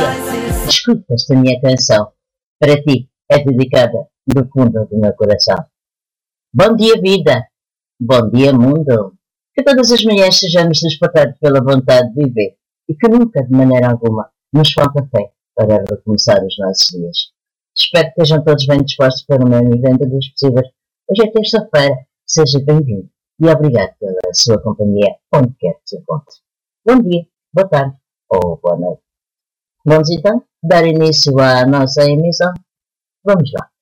Escuta esta minha canção. Para ti é dedicada do fundo do meu coração. Bom dia, vida. Bom dia, mundo. Que todas as manhãs sejamos despertados pela vontade de viver e que nunca, de maneira alguma, nos falta fé para recomeçar os nossos dias. Espero que estejam todos bem dispostos para o meu 90 dos possíveis. Hoje é terça-feira. Seja bem-vindo e obrigado pela sua companhia, onde quer que se encontre. Bom dia, boa tarde ou boa noite. Vamos então dar início à nossa emissão? Vamos lá.